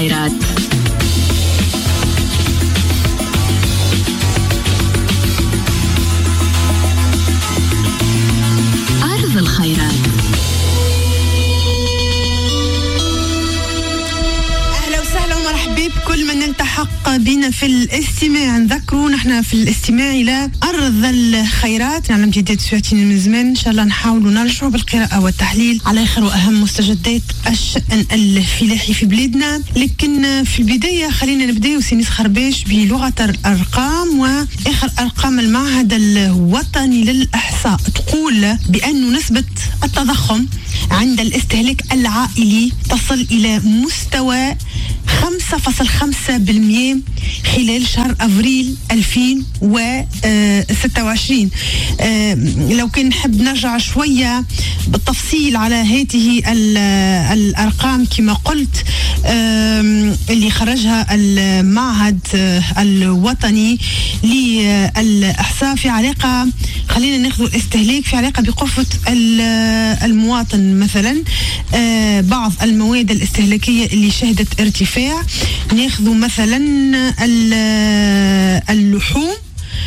الخيرات. أرض الخيرات. أهلا وسهلا ومرحبا بكل من التحق بنا في الاستماع. نذكروا نحن في الاستماع إلى أرض الخيرات. نعلم جديد سواتين من زمان، إن شاء الله نحاولوا نرجعوا بالقراءة والتحليل على آخر وأهم مستجدات الشأن الفلاحي في بلادنا. لكن في البداية خلينا نبدأ وسينيس خرباش بلغة الأرقام وآخر أرقام المعهد الوطني للإحصاء تقول بأن نسبة التضخم عند الاستهلاك العائلي تصل إلى مستوى 5.5% خلال شهر أفريل 2026. لو كان نحب نرجع شوية بالتفصيل على هذه الأرقام كما قلت اللي خرجها المعهد الوطني للإحصاء في علاقة، خلينا ناخذ الاستهلاك في علاقة بقفة المواطن. مثلا بعض المواد الاستهلاكية اللي شهدت ارتفاع، ناخذ مثلا اللحوم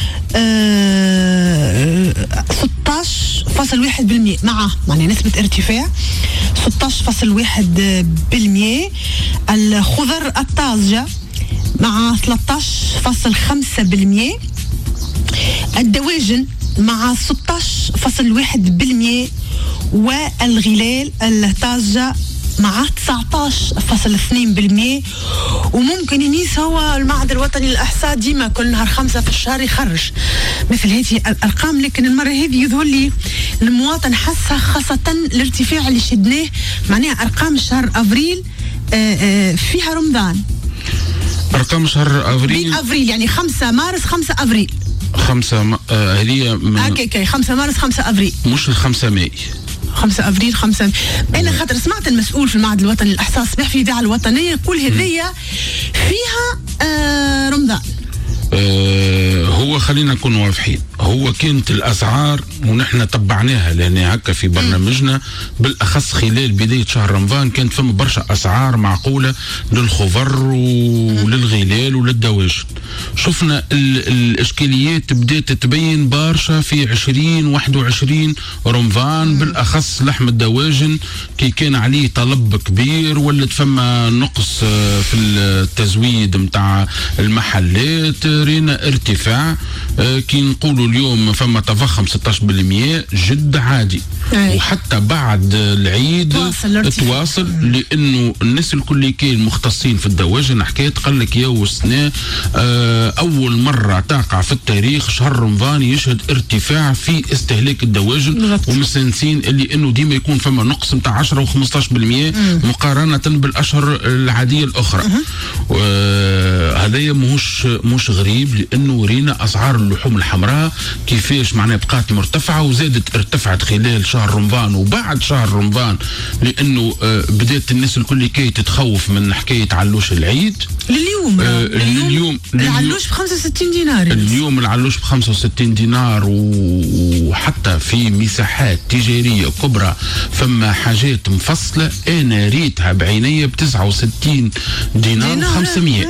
16.1% معنى نسبة ارتفاع 16.1%. الخضر الطازجة مع 13.5%. الدواجن مع 16.1%. والغلال الطازجة مع 19.2%. وممكن ينيس هو المعهد الوطني للإحصاء ديما كل نهار 5 في الشهر يخرج مثل هذه الأرقام، لكن المرة هذه يظهر لي المواطن حسها، خاصة الارتفاع اللي شدناه معناها أرقام شهر أفريل فيها رمضان. أرقام شهر أفريل يعني 5 مارس 5 أفريل 5 هذه اوكي 5 مارس 5 أفريل مش 5 ماي 5 أفريل 5. أنا خاطر سمعت المسؤول في المعهد الوطني للإحصاء صباح في الإذاعة الوطنية يقول هذية فيها رمضان. هو خلينا نكون واضحين، هو كانت الأسعار ونحن تبعناها لأن هكا في برنامجنا بالأخص خلال بداية شهر رمضان كانت فما برشا أسعار معقولة للخضر وللغلال وللدواجن. شفنا الإشكاليات بدأت تبين برشا في 2021 رمضان، بالأخص لحم الدواجن كي كان عليه طلب كبير ولد فما نقص في التزويد متاع المحلات، رينا ارتفاع كي نقولوا اليوم فما تضخم 16% جد عادي. وحتى بعد العيد تواصل لانه الناس الكل كان مختصين في الدواجن حكاية قال لك يا وسنة اول مرة تقع في التاريخ شهر رمضان يشهد ارتفاع في استهلاك الدواجن، ومستنسين اللي انه ديما يكون فما نقص متاع 10 و15% مقارنة بالاشهر العادية الاخرى. هذايا مش غريب لانه رينا اسعار اللحوم الحمراء كيفاش معناها بقات مرتفعة وزادت ارتفعت خلال شهر رمضان وبعد شهر رمضان، لانه بدات الناس الكل كي تتخوف من حكاية علوش العيد. اليوم العلوش ب 65 دينار اليوم العلوش ب 65 دينار وحتى في مساحات تجارية كبرى فما حاجات مفصلة انا ريتها بعينيا ب 69 دينار 500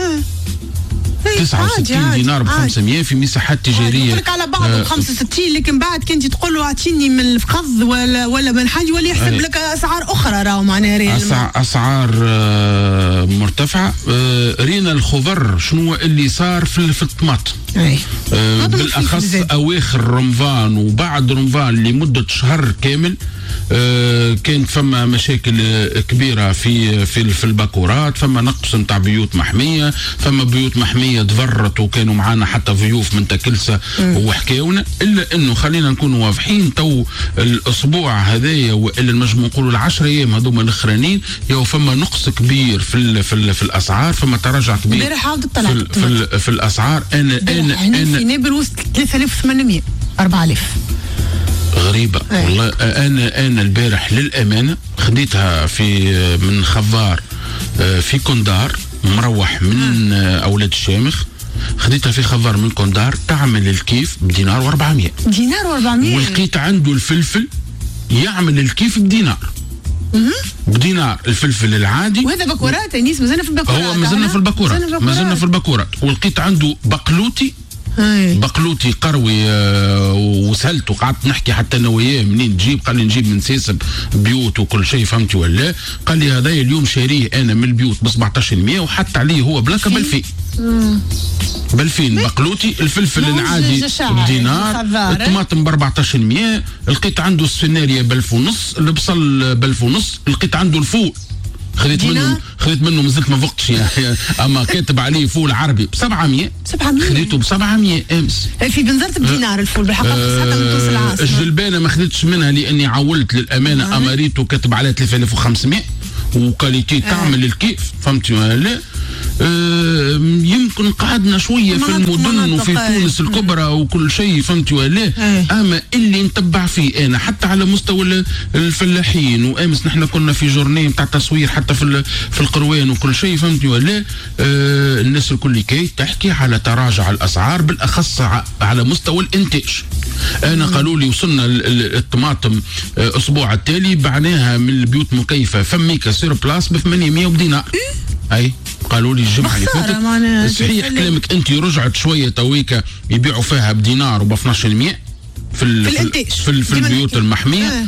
69 دينار ب 500 في مساحات تجاريه. يقولك على بعض ب 65، لكن بعد كنت تقول له اعطيني من الفخذ ولا من حاجه ولا يحسب لك اسعار اخرى راهو معناها اسعار مرتفعه. رينا الخضر شنو اللي صار في الطماط بالاخص اواخر رمضان وبعد رمضان لمده شهر كامل كانت فما مشاكل كبيرة في الباكورات، فما نقص نتاع بيوت محمية، فما بيوت محمية تضرت وكانوا معانا حتى ضيوف من تكلسة وحكاونا. إلا إنه خلينا نكون واضحين تو الأسبوع هذايا وإلا المجموع نقولوا ال10 أيام هذوما الأخرانيين يو فما نقص كبير في الأسعار، فما تراجع كبير في الأسعار. أنا في نابلس 3800 4000 غريبة والله. أنا البارح للأمانة خديتها من خضار في كوندار مروح من أولاد الشامخ، خديتها في خضار من كوندار تعمل الكيف بدينار و400 دينار و400 ولقيت عنده الفلفل يعمل الكيف بدينار. بدينار الفلفل العادي. وهذا بكورات انيس، مازلنا في البكورات. هو مازلنا في البكورات. ولقيت عنده بقلوتي. بقلوتي قروي وسهلت، وقعدت نحكي حتى انا وياه منين تجيب، قال لي نجيب من سيسب بيوت وكل شيء، فهمتي ولا؟ قال لي هذا اليوم شاريه انا من البيوت ب 1700 وحط عليه هو بلاكه ب2000 بقلوتي. الفلفل العادي بدينار، الطماطم ب 1400. لقيت عنده السناريا ب 1500، البصل ب 1500. لقيت عنده الفول خذيت منه مازلت ما فقتش يعني، اما كاتب عليه فول عربي ب 700. خذيته ب 700 امس. في بنزرت بدينار الفول بالحقيقه، حتى من توصل العاصمه. الجلبانه ما خذيتش منها لاني عولت للامانه. اماريته كاتب عليها 3500 وكاليتي تعمل الكيف، فهمتي ولا؟ يمكن قعدنا شويه في المدن وفي تونس الكبرى وكل شيء، فهمتي ولا؟ اما اللي نتبع فيه انا حتى على مستوى الفلاحين، وامس نحن كنا في جورنيه نتاع تصوير حتى في القروان وكل شيء، فهمتي ولا؟ الناس الكل كي تحكي على تراجع الاسعار بالاخص على مستوى الانتاج. انا قالوا لي وصلنا الطماطم الاسبوع التالي بعناها من البيوت مكيفه فميكا سير بلاس ب 800 بدينار. اي قالوا لي الجمعه اللي فاتت. صحيح كلامك انت، رجعت شويه تويكا يبيعوا فيها بدينار وب 1200 في البيوت المحميه.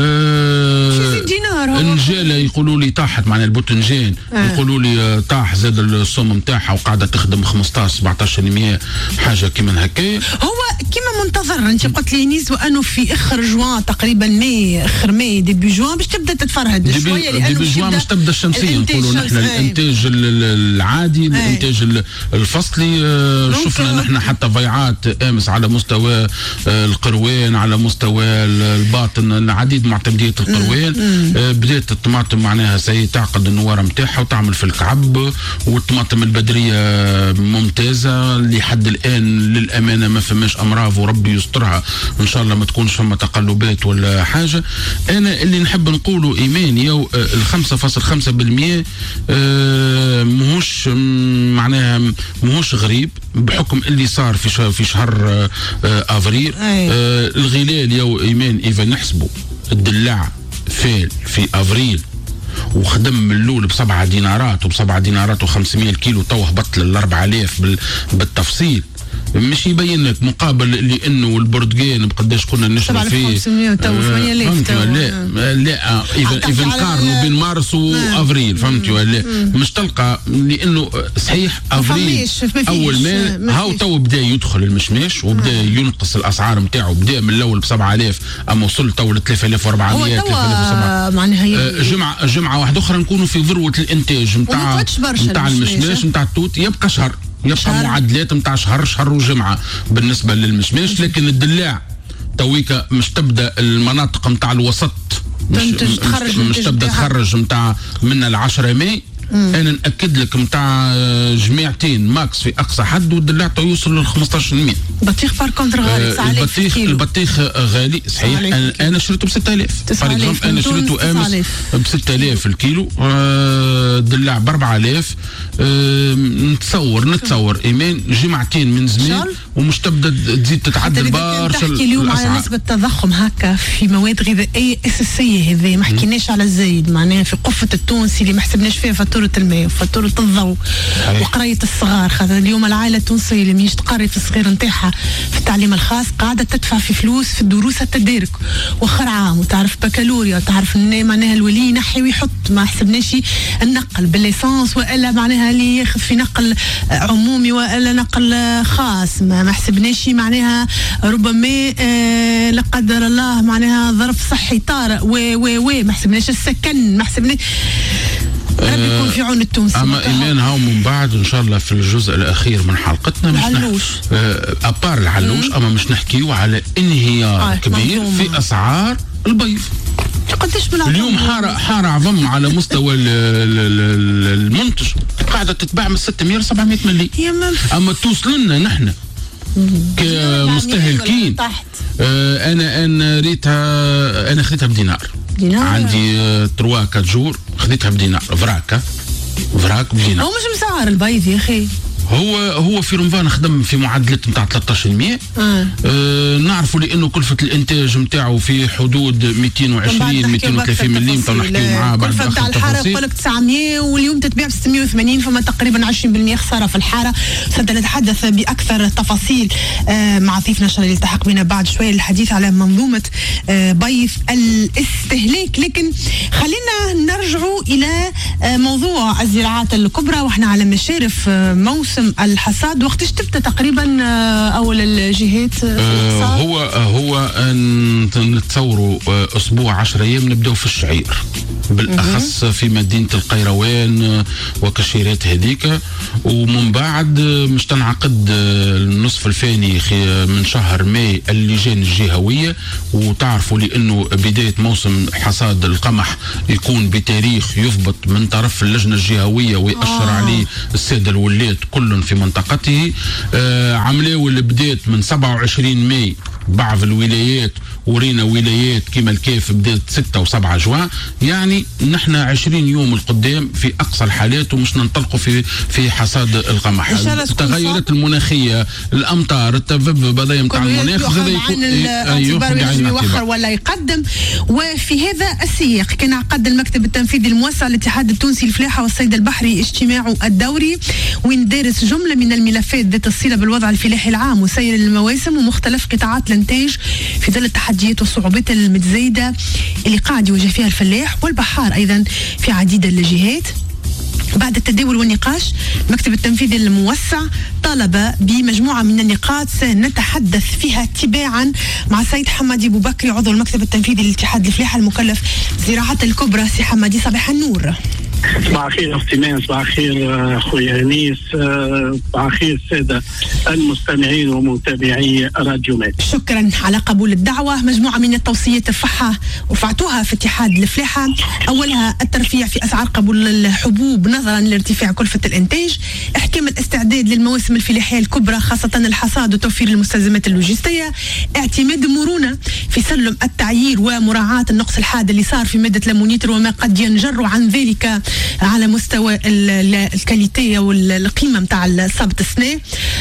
النجاله يقولوا لي طاحت، معناها البوتنجان يقولوا لي طاح زاد السوم نتاعها وقاعده تخدم 15 1700 حاجه كيما هكا. هو كيما منتظر. انت قلت لي نيس وانه في اخر جوان تقريبا اخر ماي ديبي جوان باش تبدا تتفرهد شويه، لانه ديبي جوان باش تبدا الشمسيه. نقولوا نحن الانتاج العادي، الانتاج الفصلي. شفنا نحن حتى ضيعات امس على مستوى القروان، على مستوى الباطن، العديد معتمدية القروان. بدات الطماطم معناها تعقد النوار نتاعها وتعمل في الكعب، والطماطم البدريه ممتازه لحد الان للامانه، ما فماش امراض وربي يسترها ان شاء الله، ما تكونش فما تقلبات ولا حاجه. انا اللي نحب نقوله ايماني ال 5.5% ماهوش معناها ماهوش غريب بحكم اللي صار في شهر افريل. الغلال يا ايمان اذا نحسبوا الدلاع فال في افريل وخدم من الاول ب7 دينارات وب7 دينارات و500 الكيلو، تو هبط لل 4000 بالتفصيل. مش يبين لك مقابل لانه البرتقال بقداش كنا نشرب فيه 7500 وتو 8000. لا اذا نقارنوا بين مارس وافريل، فهمتي ولا؟ مش تلقى، لانه صحيح افريل اول ما هاو تو بدا يدخل المشماش وبدا ينقص الاسعار نتاعو، بدا من الاول ب 7000 اما وصل تو ل 3400 3700 معناها. جمعه واحده اخرى نكونوا في ذروه الانتاج نتاع المشماش نتاع التوت. يبقى شهر معدلات نتاع شهر وجمعه بالنسبه للمشماش. لكن الدلاع تويكا مش تبدا المناطق نتاع الوسط مش تبدا تخرج نتاع من 10 ماي. انا ناكد لك نتاع جميعتين ماكس في اقصى حد، والدلاع توصل لل 15%. بطيخ بار كونتر غالي. البطيخ غالي صحيح. انا شريته ب 6000 انا شريته امس ب 6000 الكيلو. الدلاع ب 4000. نتصور ايمان جمعتين من زمان ومش تبدا تزيد تتعدل برشا. تحكي اليوم على نسبه تضخم هكا في مواد غذائيه اساسيه، هذه ما حكيناش على الزايد معناها في قفه التونسي اللي ما حسبناش فيها فاتوره الماء وفاتوره الضوء وقرايه الصغار. خاطر اليوم العائله التونسيه اللي ماهيش تقري في الصغير نتاعها في التعليم الخاص قاعده تدفع في فلوس في الدروس التدارك واخر عام، وتعرف بكالوريا، وتعرف معناها الولي ينحي ويحط. ما حسبناش النقل بالليسانس والا معناها اللي ياخذ في نقل عمومي والا نقل خاص. ما حسبناش معناها ربما لا قدر الله معناها ظرف صحي طارئ ما حسبناش السكن، ما حسبناش. ربي يكون في عون التونسي. اما ايمان هاو من بعد ان شاء الله في الجزء الاخير من حلقتنا العلوش ابار العلوش، اما مش نحكيو على انهيار كبير في اسعار البيض. قداش اليوم حارة عظم على مستوى المنتج، قاعدة تتباع من 600 ل 700 ملي. اما توصل لنا نحن كمستهلكين. انا ريتها، انا خذيتها بدينار. عندي 3-4 جور خذيتها بدينار. فراك بدينار. هو مش مسعر البيض يا اخي. هو في رمضان خدم في معدلة نتاع 13%. نعرفوا لانه كلفة الانتاج نتاعو في حدود 220 230 مليم. نحكيو معاه بعد الكلفة نتاع الحارة يقول لك 900 واليوم تتباع ب 680، فما تقريبا 20% خسارة في الحارة. سنتحدث باكثر التفاصيل مع ضيفنا اللي يلتحق بنا بعد شوية للحديث على منظومة بيض الاستهلاك. لكن خلينا نرجعوا الى موضوع الزراعات الكبرى، واحنا على مشارف موسم الحصاد. وقتاش تبدا تقريبا اول الجهات؟ هو نتصوروا اسبوع 10 ايام نبداو في الشعير بالاخص في مدينه القيروان وكشيرات هذيك، ومن بعد مش تنعقد النصف الثاني من شهر ماي اللجان الجهويه. وتعرفوا لانه بدايه موسم حصاد القمح يكون بتاريخ يضبط من طرف اللجنه الجهويه ويأشر عليه الساده الولاد كل في منطقته. عملوا اللي بدات من 27 ماي بعض الولايات، ورينا ولايات كما الكيف بدات 6 و7 جوان. يعني نحن 20 يوم القدام في اقصى الحالات ومش ننطلقوا في حصاد القمح. التغيرات المناخيه، الامطار، التذبذب هذا نتاع المناخ هذا يكون يوخر ولا يقدم. وفي هذا السياق كان عقد المكتب التنفيذي الموسع للاتحاد التونسي الفلاحه والصيد البحري اجتماعه الدوري، وين دارس جمله من الملفات ذات الصله بالوضع الفلاحي العام وسير المواسم ومختلف قطاعات الانتاج في ظل التحديات والصعوبات المتزايده اللي قاعد يواجه فيها الفلاح والبحار ايضا في عديد الجهات. بعد التداول والنقاش المكتب التنفيذي الموسع طالب بمجموعة من النقاط سنتحدث فيها تباعا مع السيد حمادي بوبكري عضو المكتب التنفيذي للاتحاد الفلاحة المكلف زراعة الكبرى. سي حمادي صباح النور. صباح الخير اختي مان، صباح الخير اخويا انيس، صباح الخير الساده المستمعين ومتابعي راديو مات. شكرا على قبول الدعوه. مجموعه من التوصيات رفعتوها في اتحاد الفلاحه، اولها الترفيع في اسعار قبول الحبوب نظرا لارتفاع كلفه الانتاج، احكام الاستعداد للمواسم الفلاحيه الكبرى خاصه الحصاد وتوفير المستلزمات اللوجستيه، اعتماد المرونه في سلم التعيير ومراعاه النقص الحاد اللي صار في ماده ليمونيتر وما قد ينجر عن ذلك على مستوى الكاليتيه والقيمه نتاع الصبت السنه،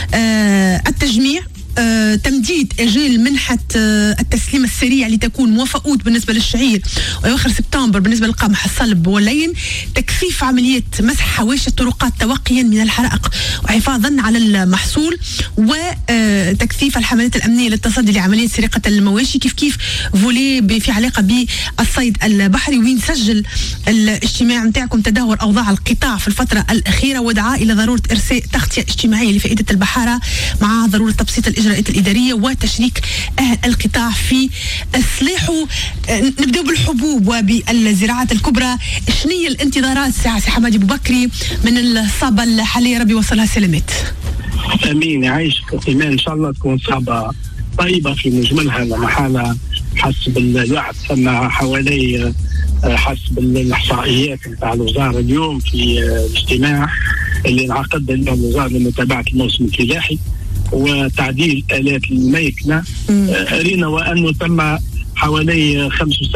التجميع، تمديد اجال منحه التسليم السريع لتكون موافقات بالنسبه للشعير واواخر سبتمبر بالنسبه للقمح الصلب واللين، تكثيف عمليه مسح حواشي الطرقات توقيا من الحرائق وحفاظا على المحصول، وتكثيف الحملات الامنيه للتصدي لعمليه سرقه المواشي، كيف فولي في علاقه بالصيد البحري. وين سجل الاجتماع نتاعكم تدهور اوضاع القطاع في الفتره الاخيره ودعا الى ضروره ارساء تغطيه اجتماعيه لفائده البحاره مع ضروره تبسيط الإجراءات الإدارية وتشريك أهل القطاع في إصلاحه. نبدأ بالحبوب وبالزراعات الكبرى. شنو هي الانتظارات سي حمادي بوبكري من الصابة الحالية؟ ربي وصلها سلامات. امين يعيشك ايمان، ان شاء الله تكون صابة طيبة في مجملها. لا محالة حسب الوعد ثم حوالي حسب الاحصائيات نتاع الوزاره اليوم في الاجتماع اللي انعقد اليوم الوزاره لمتابعه الموسم الفلاحي وتعديل آلات الميكنة، رينا وأنه تم حوالي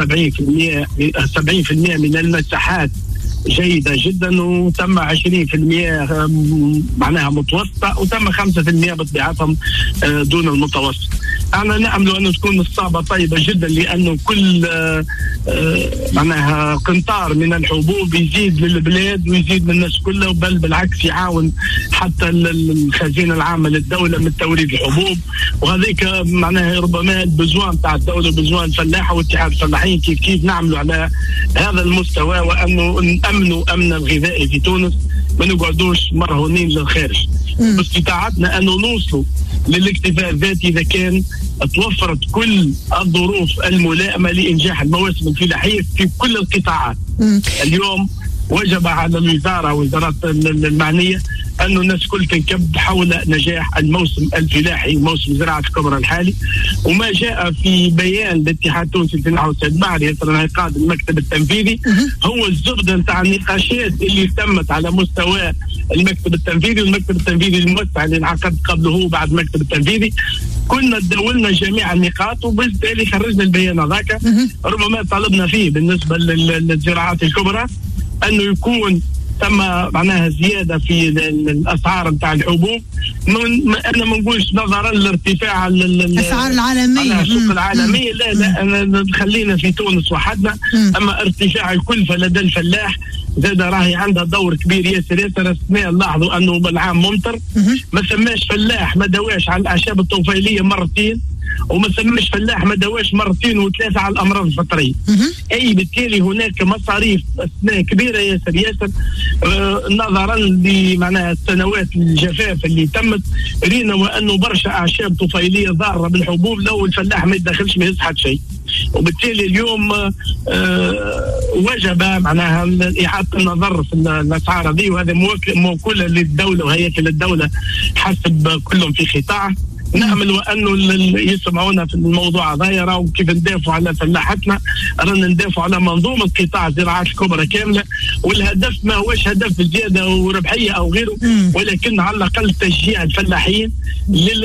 70% من المساحات جيدة جدا، وتم 20% معناها متوسطة، وتم 5% بطبيعتهم دون المتوسط. أنا نأمل أن تكون الصعبة طيبة جدا، لأنه كل معناها قنطار من الحبوب يزيد للبلاد ويزيد للناس كلها، بل بالعكس يعاون حتى الخزينة العامة للدولة من توريد الحبوب. وهذيك معناها ربما البزوان تاع الدولة بزوان الفلاحة واتحاد الفلاحين كيف نعملوا على هذا المستوى، وأنه نأمنوا أمن الغذائي في تونس، ما نقعدوش مرهونين للخارج. باستطاعتنا أنه نوصلوا للاكتفاء الذاتي إذا كان توفرت كل الظروف الملائمة لإنجاح المواسم الفلاحية في كل القطاعات. اليوم وجب على الوزارة وزارات المعنية أن الناس كل تنكب حول نجاح الموسم الفلاحي وموسم زراعة الكبرى الحالي. وما جاء في بيان الاتحاد التونسي للفلاحة والصيد البحري يصل انعقاد المكتب التنفيذي هو الزبدة نتاع النقاشات اللي تمت على مستوى المكتب التنفيذي والمكتب التنفيذي الموسع اللي انعقد قبله هو بعد المكتب التنفيذي. كنا تداولنا جميع النقاط وبالتالي خرجنا البيان هذاك. ربما طلبنا فيه بالنسبة للزراعات الكبرى أنه يكون تم معناها زياده في الاسعار نتاع الحبوب. انا ما نقولش نظرا لارتفاع الاسعار العالميه، السوق العالميه، لا أنا خلينا في تونس وحدنا. اما ارتفاع الكلفه لدى الفلاح زاد راهي عندها دور كبير ياسر. السنه نلاحظوا انه بالعام ممطر، ما سماش فلاح ما دواش على الاعشاب الطفيليه مرتين، وما سماش فلاح ما دواش مرتين وثلاثه على الامراض الفطريه. اي بالتالي هناك مصاريف اسماء كبيره ياسر نظرا لمعناها السنوات الجفاف اللي تمت. رينا وانه برشا اعشاب طفيليه ضاره بالحبوب لو الفلاح ما يدخلش ما يصحى شيء، وبالتالي اليوم وجب معناها اعاده النظر في الاسعار هذه، وهذا موكوله للدوله وهياكل الدوله حسب كلهم في قطاع. نأمل وأنه يسمعونا في الموضوع هذا، راهو كيف ندافعوا على فلاحتنا، رانا ندافعوا على منظومة قطاع الزراعات الكبرى كاملة، والهدف ما هوش هدف زيادة وربحية أو غيره، ولكن على الأقل تشجيع الفلاحين